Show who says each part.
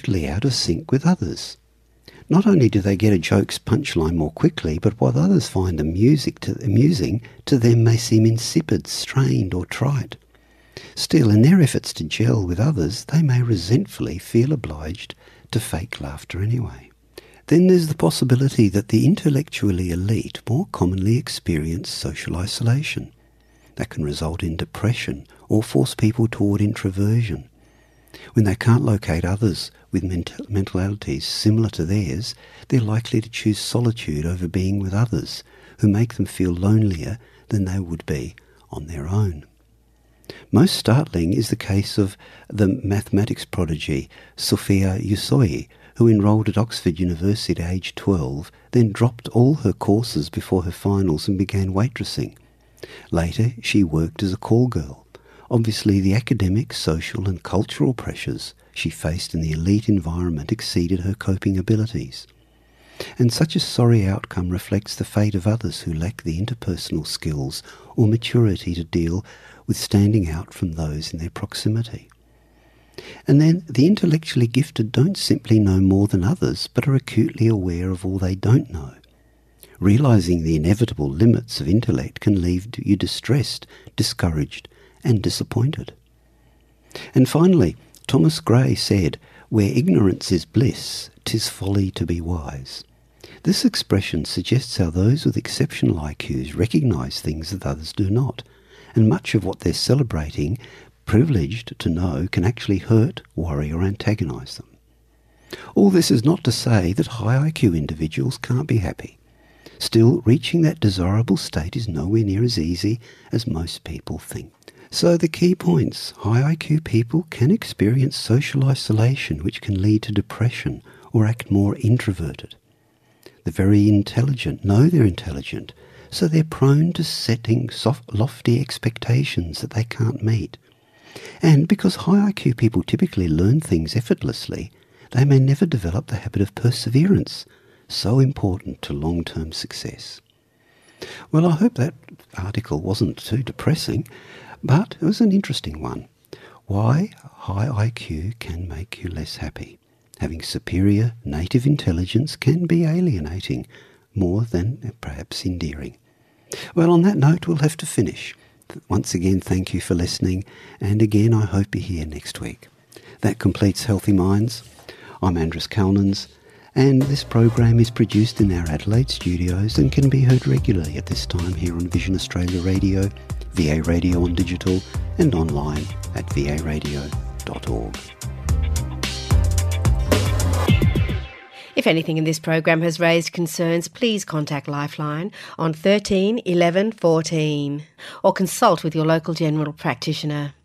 Speaker 1: totally out of sync with others. Not only do they get a joke's punchline more quickly, but what others find amusing to them may seem insipid, strained or trite. Still, in their efforts to gel with others, they may resentfully feel obliged to fake laughter anyway. Then there's the possibility that the intellectually elite more commonly experience social isolation. That can result in depression or force people toward introversion. When they can't locate others with mentalities similar to theirs, they're likely to choose solitude over being with others who make them feel lonelier than they would be on their own. Most startling is the case of the mathematics prodigy Sophia Houssouye, who enrolled at Oxford University at age 12, then dropped all her courses before her finals and began waitressing. Later, she worked as a call girl. Obviously, the academic, social and cultural pressures she faced in the elite environment exceeded her coping abilities. And such a sorry outcome reflects the fate of others who lack the interpersonal skills or maturity to deal with standing out from those in their proximity. And then the intellectually gifted don't simply know more than others, but are acutely aware of all they don't know. Realising the inevitable limits of intellect can leave you distressed, discouraged, and disappointed. And finally, Thomas Gray said, "Where ignorance is bliss, 'tis folly to be wise." This expression suggests how those with exceptional IQs recognise things that others do not, and much of what they're celebrating, privileged to know, can actually hurt, worry or antagonise them. All this is not to say that high IQ individuals can't be happy. Still, reaching that desirable state is nowhere near as easy as most people think. So the key points: high IQ people can experience social isolation, which can lead to depression or act more introverted. The very intelligent know they're intelligent, so they're prone to setting lofty expectations that they can't meet. And because high IQ people typically learn things effortlessly, they may never develop the habit of perseverance, so important to long-term success. Well, I hope that article wasn't too depressing, but it was an interesting one. Why high IQ can make you less happy. Having superior native intelligence can be alienating more than perhaps endearing. Well, on that note, we'll have to finish. Once again, thank you for listening, and again, I hope you're here next week. That completes Healthy Minds. I'm Andres Calnans, and this program is produced in our Adelaide studios and can be heard regularly at this time here on Vision Australia Radio, VA Radio on digital, and online at varadio.org.
Speaker 2: If anything in this program has raised concerns, please contact Lifeline on 13 11 14 or consult with your local general practitioner.